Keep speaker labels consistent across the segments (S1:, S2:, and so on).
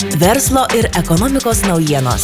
S1: Verslo ir ekonomikos naujienos.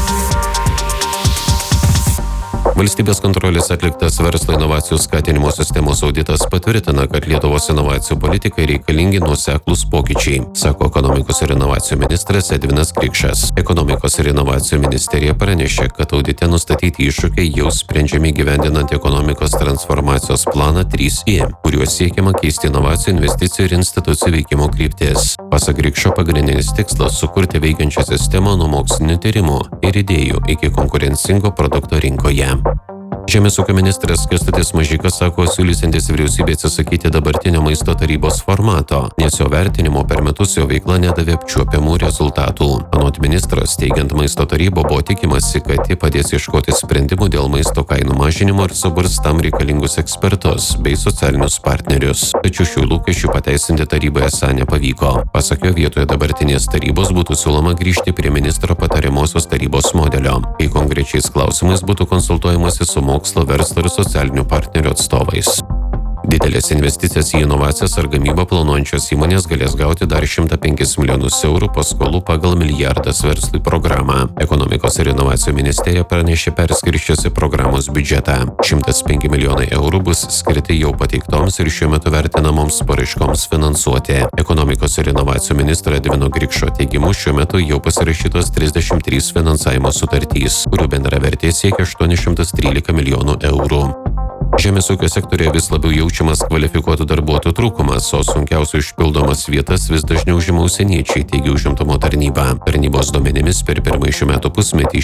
S2: Valstybės kontrolės atliktas verslo inovacijų skatinimo sistemos auditas patvirtina, kad Lietuvos inovacijų politikai reikalingi nuoseklūs pokyčiai, sako ekonomikos ir inovacijų ministras Edvinas Krikšas. Ekonomikos ir inovacijų ministerija pranešė, kad audite nustatyti iššūkiai jau sprendžiami gyvendinant ekonomikos transformacijos planą 3I, kuriuo siekiama keisti inovacijų, investicijų ir institucijų veikimo kryptis. Pasak Krikšo, pagrindinis tikslas – sukurti veikiančią sistemą nuo mokslinių tyrimų ir idėjų iki konkurencingo produkto rinkoje. Žemės ūkio ministras Kęstutis Mažeika sako, siūlysiantis vyriausybė atsisakyti dabartinio maisto tarybos formato, nes jo vertinimo per metus jo veikla nedavė apčiuopiamų rezultatų. Anot ministras, steigiant maisto tarybą buvo tikimasi, kad ji padės ieškoti sprendimų dėl maisto kainų mažinimo ir suburs tam reikalingus ekspertus bei socialinius partnerius. Tačiau šių lūkesčių pateisinti tarybai esą nepavyko. Pasak jo, vietoje dabartinės tarybos būtų siūloma grįžti prie ministro patariamosios tarybos modelio, kai konkrečiais klausimais būtų konsultuojamasi su mokslo, verslo ir socialinių partnerių atstovais. Didelės investicijas į inovacijas ar gamybą planuojančios įmonės galės gauti dar 105 milijonus eurų paskolų pagal milijardas verslui programą. Ekonomikos ir inovacijų ministerija pranešė perskirsčiusi programos biudžetą. 105 milijonai eurų bus skirti jau pateiktoms ir šiuo metu vertinamoms paraiškoms finansuoti. Ekonomikos ir inovacijų ministro Edvino Krikšo teigimu, šiuo metu jau pasirašytos 33 finansavimo sutartys, kurių bendra vertė siekia 813 milijonų eurų. Žemės ūkio sektorėje vis labiau jaučiamas kvalifikuotų darbuotojų trūkumas, o sunkiausiai užpildomas vietas vis dažniau užima užsieniečiai, teigia užimtumo tarnyba. Tarnybos duomenimis per pirmąjį šių metų pusmetį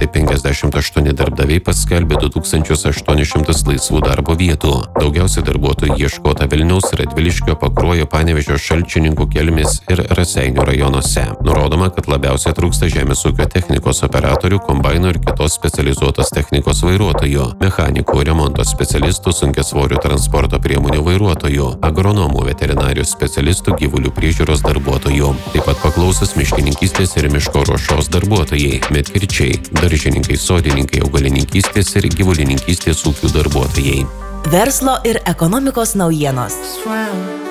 S2: 658 darbdaviai paskelbė 2800 laisvų darbo vietų. Daugiausiai darbuotojų ieškota Vilniaus, Radviliškio, Pakruojo, Panevėžio, Šalčininkų, Kelmės ir Raseinių rajonuose. Nurodoma, kad labiausiai trūksta žemės ūkio technikos operatorių, kombainų ir kitos specializuotos technikos vairuotojų, mechanikų, remonto specialistų, sunkiasvorių transporto priemonių vairuotojų, agronomų, veterinarijos specialistų, gyvulių priežiūros darbuotojų. Taip pat paklausus miškininkystės ir miško ruošos darbuotojai, medkirčiai, daržininkai, sodininkai, augalininkystės ir gyvulininkystės ūkių darbuotojai.
S1: Verslo ir ekonomikos naujienos.